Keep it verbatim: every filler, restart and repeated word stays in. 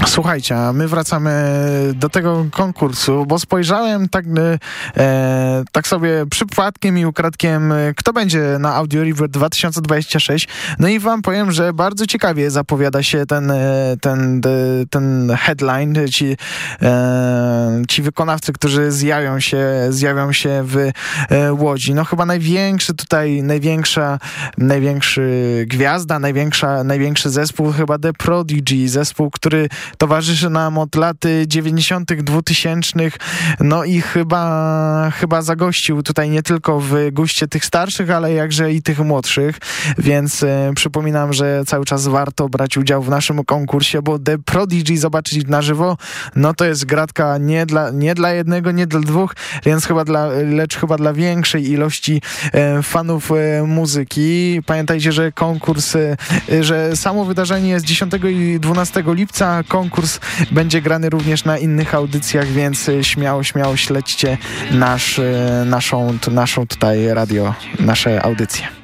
Słuchajcie, a my wracamy do tego konkursu, bo spojrzałem tak, e, tak sobie przypadkiem i ukradkiem, kto będzie na Audio River dwa tysiące dwudziesty szósty. No i wam powiem, że bardzo ciekawie zapowiada się ten, ten, ten headline, ci, e, ci wykonawcy, którzy zjawią się, zjawią się w e, Łodzi. No chyba największy tutaj, największa, największy gwiazda, największa, największy zespół, chyba The Prodigy, zespół, który towarzyszy nam od lat dziewięćdziesiątych, dwutysięcznych, no i chyba, chyba zagościł tutaj nie tylko w guście tych starszych, ale jakże i tych młodszych, więc e, przypominam, że cały czas warto brać udział w naszym konkursie, bo The Prodigy zobaczyć na żywo, no to jest gratka nie dla, nie dla jednego, nie dla dwóch, więc chyba dla, lecz chyba dla większej ilości e, fanów e, muzyki. Pamiętajcie, że konkurs, e, że samo wydarzenie jest dziesiątego i dwunastego lipca, konkurs będzie grany również na innych audycjach, więc śmiało, śmiało śledźcie nasz, naszą, naszą tutaj radio, nasze audycje.